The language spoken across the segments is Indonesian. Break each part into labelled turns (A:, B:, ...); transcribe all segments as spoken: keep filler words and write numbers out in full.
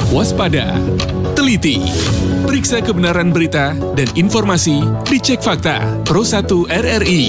A: Waspada, teliti, periksa kebenaran berita dan informasi dicek fakta. Pro satu R R I.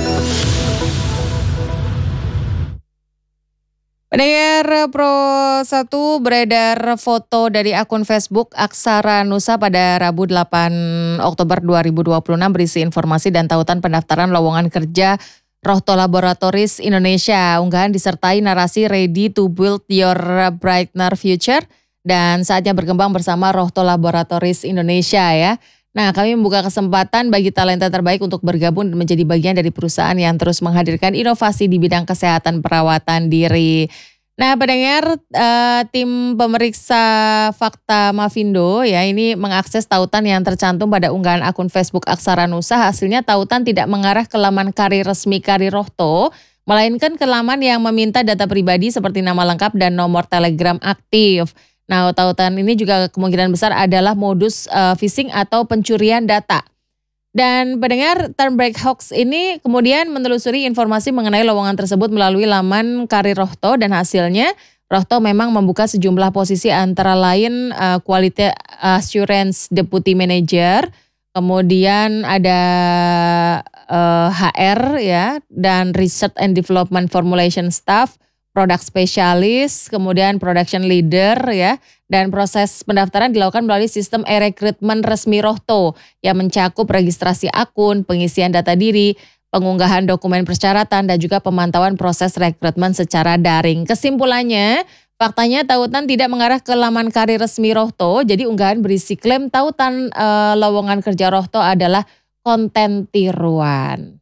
B: Pendengar Pro satu, beredar foto dari akun Facebook Aksara Nusa pada Rabu delapan Oktober dua ribu dua puluh enam berisi informasi dan tautan pendaftaran lowongan kerja Rohto Laboratories Indonesia. Unggahan disertai narasi "Ready to build your brighter future" dan saatnya berkembang bersama Rohto Laboratories Indonesia ya. Nah, kami membuka kesempatan bagi talenta terbaik untuk bergabung dan menjadi bagian dari perusahaan yang terus menghadirkan inovasi di bidang kesehatan perawatan diri. Nah, pendengar, uh, tim pemeriksa fakta Mavindo ya ini mengakses tautan yang tercantum pada unggahan akun Facebook Aksara Nusa. Hasilnya tautan tidak mengarah ke laman karir resmi Karir Rohto, melainkan ke laman yang meminta data pribadi seperti nama lengkap dan nomor telegram aktif. Nah, tautan ini juga kemungkinan besar adalah modus uh, phishing atau pencurian data. Dan pendengar, Turnback Hoax ini kemudian menelusuri informasi mengenai lowongan tersebut melalui laman Karir Rohto dan hasilnya Rohto memang membuka sejumlah posisi antara lain uh, Quality Assurance Deputy Manager, kemudian ada uh, H R ya dan Research and Development Formulation Staff, Product Specialist, kemudian Production Leader ya. Dan proses pendaftaran dilakukan melalui sistem e-rekrutmen resmi Rohto yang mencakup registrasi akun, pengisian data diri, pengunggahan dokumen persyaratan dan juga pemantauan proses rekrutmen secara daring. Kesimpulannya, faktanya tautan tidak mengarah ke laman karir resmi Rohto. Jadi unggahan berisi klaim tautan e, lowongan kerja Rohto adalah konten tiruan.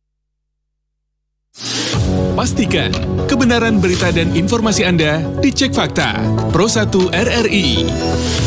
A: Pastikan kebenaran berita dan informasi Anda dicek fakta. Pro satu R R I.